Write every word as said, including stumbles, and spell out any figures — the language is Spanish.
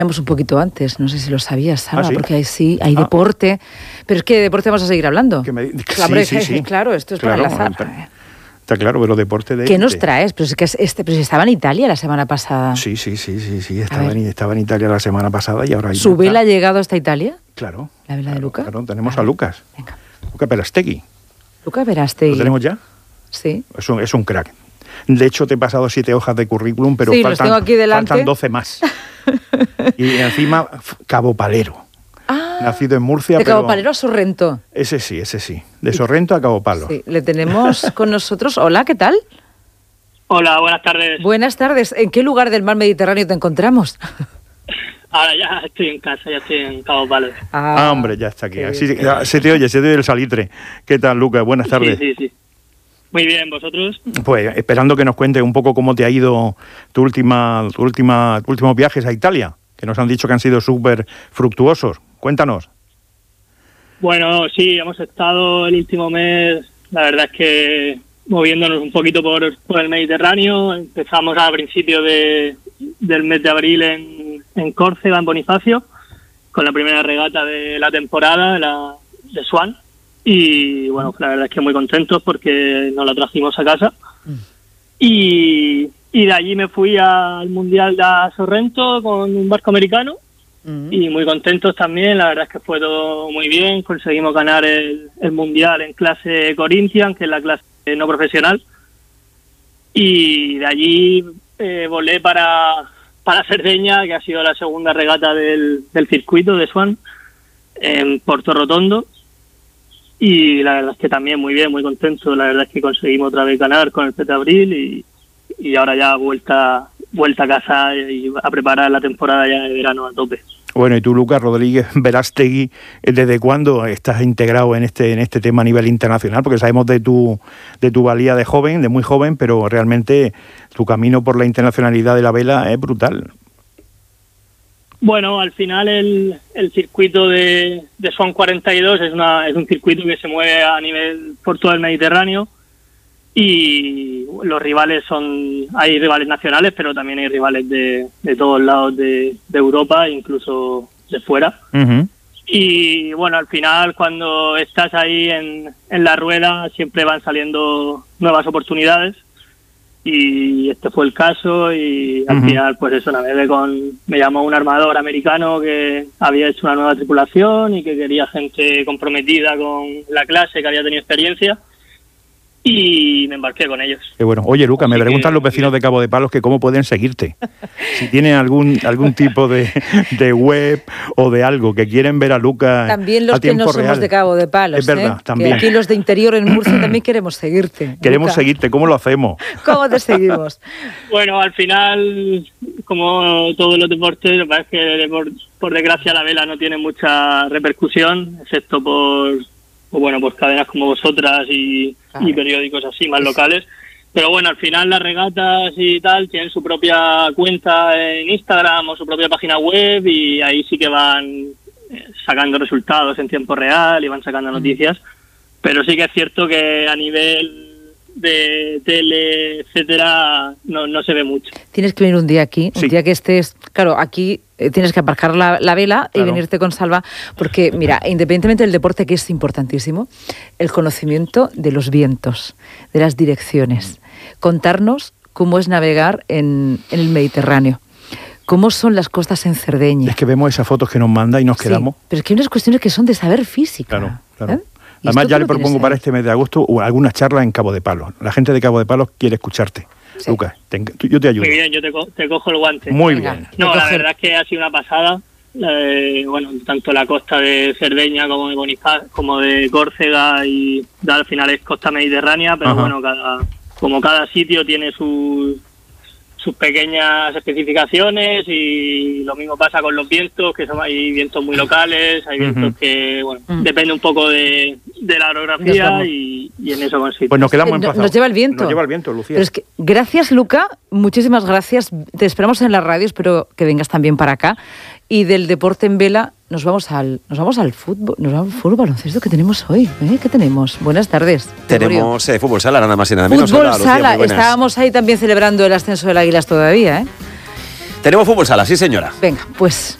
un poquito antes, no sé si lo sabías, Sara, ¿Ah, sí? porque ahí sí, hay ah. deporte, pero es que de deporte vamos a seguir hablando. Que me... Claro, sí, sí, sí. claro, esto es claro, para enlazar. Está claro, pero deporte de... ¿Qué nos traes? Pero es que este, pero si estaba en Italia la semana pasada. Sí, sí, sí, sí, sí. Estaba, en, estaba en Italia la semana pasada y ahora... ¿Su vela ha llegado hasta Italia? Claro. ¿La vela claro, de Luca? Claro, tenemos vale. a Lucas. Venga. Luca Verastegui. Luca Verastegui. ¿Lo tenemos ya? Sí. Es un, es un crack. De hecho, te he pasado siete hojas de currículum, pero sí, faltan, los tengo aquí delante. faltan doce más. Y encima, Cabo Palero. Ah, nacido en Murcia. De pero Cabo Palero a Sorrento. Ese sí, ese sí. De Sorrento a Cabo Palo. Sí, le tenemos con nosotros. Hola, ¿qué tal? Hola, buenas tardes. Buenas tardes. ¿En qué lugar del mar Mediterráneo te encontramos? Ahora ya estoy en casa, ya estoy en Cabo Palo. Ah, ah hombre, ya está aquí. Sí, ya, se te oye, se te oye el salitre. ¿Qué tal, Lucas? Buenas tardes. Sí, sí, sí. Muy bien, ¿vosotros? Pues esperando que nos cuentes un poco cómo te ha ido tu última, tu última, tus últimos viajes a Italia, que nos han dicho que han sido súper fructuosos. Cuéntanos. Bueno, sí, hemos estado el último mes, la verdad es que moviéndonos un poquito por, por el Mediterráneo. Empezamos a principios de, del mes de abril en, en Córcega, en Bonifacio, con la primera regata de la temporada, la de Swan. Y bueno, la verdad es que muy contentos porque nos la trajimos a casa. Mm. Y, y de allí me fui al Mundial de Sorrento con un barco americano. Mm. Y muy contentos también, la verdad es que fue todo muy bien. Conseguimos ganar el, el Mundial en clase Corinthians, que es la clase no profesional. Y de allí eh, volé para, para Cerdeña, que ha sido la segunda regata del, del circuito de Swan, en Porto Rotondo. Y la verdad es que también muy bien, muy contento. La verdad es que conseguimos otra vez ganar con el siete de abril y, y ahora ya vuelta vuelta a casa y a preparar la temporada ya de verano a tope. Bueno, y tú, Lucas Rodríguez Verastegui, ¿desde cuándo estás integrado en este en este tema a nivel internacional? Porque sabemos de tu de tu valía de joven, de muy joven, pero realmente tu camino por la internacionalidad de la vela es brutal. Bueno, al final el, el circuito de, de Swan cuarenta y dos es, una, es un circuito que se mueve a nivel por todo el Mediterráneo y los rivales son, hay rivales nacionales, pero también hay rivales de, de todos lados de, de Europa, incluso de fuera. Uh-huh. Y bueno, al final cuando estás ahí en, en la rueda siempre van saliendo nuevas oportunidades. Y este fue el caso y al uh-huh. final pues eso, navegué con, me llamó un armador americano que había hecho una nueva tripulación y que quería gente comprometida con la clase, que había tenido experiencia y me embarqué con ellos. Qué bueno. Oye, Lucas, me Así preguntan que, los vecinos de Cabo de Palos que cómo pueden seguirte. Si tienen algún algún tipo de, de web o de algo que quieren ver a Lucas también los a tiempo que no real. Somos de Cabo de Palos. Es verdad, ¿eh? también. Que aquí los de interior en Murcia también queremos seguirte. Queremos Lucas. seguirte. ¿Cómo lo hacemos? ¿Cómo te seguimos? Bueno, al final, como todos los deportes, lo que pasa es que por, por desgracia la vela no tiene mucha repercusión, excepto por... o bueno, pues cadenas como vosotras y, claro. y periódicos así más locales. Pero bueno, al final las regatas y tal tienen su propia cuenta en Instagram o su propia página web y ahí sí que van sacando resultados en tiempo real y van sacando noticias. Mm. Pero sí que es cierto que a nivel de tele, etcétera, no, no se ve mucho. Tienes que venir un día aquí, un sí. día que estés... Claro, aquí eh, tienes que aparcar la, la vela claro. y venirte con Salva, porque, mira, independientemente del deporte, que es importantísimo, el conocimiento de los vientos, de las direcciones. Contarnos cómo es navegar en, en el Mediterráneo. ¿Cómo son las costas en Cerdeña? Es que vemos esas fotos que nos manda y nos sí, quedamos... pero es que hay unas cuestiones que son de saber física. Claro, claro. ¿eh? Además, ya le propongo para este mes de agosto algunas charlas en Cabo de Palos. La gente de Cabo de Palos quiere escucharte. Sí. Lucas, te, yo te ayudo. Muy bien, yo te, co- te cojo el guante. Muy Venga, bien. No, la verdad es que ha sido una pasada. Eh, bueno, tanto la costa de Cerdeña como de Bonifaz, como de Córcega y ya al final es costa mediterránea, pero Ajá. bueno, cada, como cada sitio tiene sus sus pequeñas especificaciones y lo mismo pasa con los vientos, que son, hay vientos muy locales, hay vientos uh-huh. que, bueno, uh-huh. depende un poco de, de la orografía y, y en eso consiste. Pues nos quedamos emplazados. Nos lleva el viento. Nos lleva el viento, Lucía. Pero es que, gracias, Luca, muchísimas gracias. Te esperamos en la radio, espero que vengas también para acá. Y del deporte en vela nos vamos al nos vamos al fútbol, nos vamos al fútbol baloncesto que tenemos hoy. ¿eh? ¿Qué tenemos? Buenas tardes. Tenemos eh, fútbol sala, nada más y nada menos. Fútbol Hola, Lucía, sala. Estábamos ahí también celebrando el ascenso del Águilas todavía, ¿eh? Tenemos fútbol sala, sí señora. Venga, pues